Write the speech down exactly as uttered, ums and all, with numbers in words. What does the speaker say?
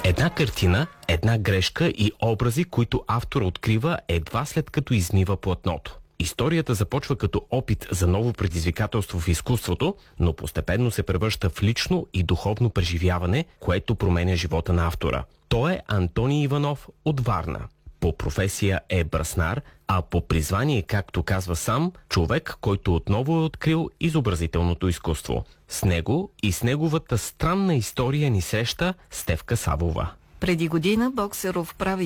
Една картина, една грешка и образи, които автор открива едва след като измива платното. Историята започва като опит за ново предизвикателство в изкуството, но постепенно се превръща в лично и духовно преживяване, което променя живота на автора. Той е Антоний Иванов от Варна. По професия е браснар, а по призвание, както казва сам, човек, който отново е открил изобразителното изкуство. С него и с неговата странна история ни среща Стефка Савова. Преди година Боксеров прави